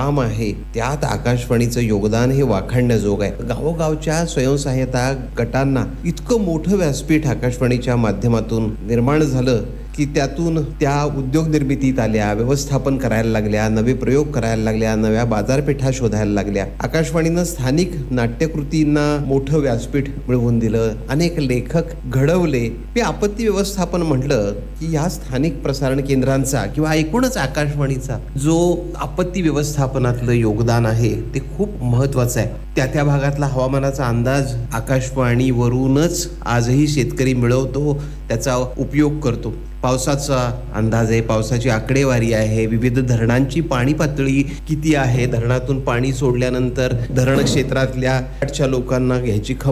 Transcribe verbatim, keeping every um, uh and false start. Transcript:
काम आहे त्यात आकाशवाणीचं योगदान हे वाखाणण्याजोग आहे. गावोगावच्या स्वयंसहाय्यता गटांना इतकं मोठं व्यासपीठ आकाशवाणीच्या माध्यमातून निर्माण झालं की त्यातून त्या उद्योग निर्मितीत आल्या, व्यवस्थापन करायला लागल्या, नवे प्रयोग करायला लागल्या, नव्या बाजारपेठा शोधायला लागल्या. आकाशवाणीनं स्थानिक नाट्यकृतींना मोठं व्यासपीठ मिळवून दिलं, अनेक लेखक घडवले. मी आपत्ती व्यवस्थापन म्हटलं की या स्थानिक प्रसारण केंद्रांचा किंवा एकूणच आकाशवाणीचा जो आपत्ती व्यवस्थापनातलं योगदान आहे ते खूप महत्वाचं आहे. त्या त्या भागातला हवामानाचा अंदाज आकाशवाणीवरूनच आजही शेतकरी मिळवतो, त्याचा उपयोग करतो. पावसाचा अंदाज आहे, पावसाची आकडेवारी आहे, विविध धरणांची पाणी पातळी किती आहे, धरणातून पाणी सोडल्यानंतर धरण क्षेत्रातल्या लोकांना घ्यायची खबर